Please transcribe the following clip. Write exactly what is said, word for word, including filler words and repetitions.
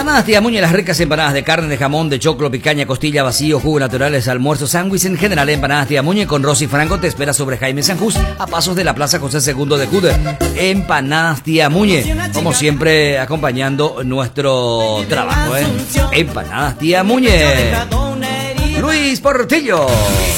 Empanadas Tía Muñe, las ricas empanadas de carne, de jamón, de choclo, picaña, costilla, vacío, jugo naturales, almuerzo, sándwich en general. Empanadas Tía Muñe con Rosy Franco te espera sobre Jaime Sanjús, a pasos de la Plaza José segundo de Cude. Empanadas Tía Muñe, como siempre acompañando nuestro trabajo, ¿eh? Empanadas Tía Muñe. Luis Portillo.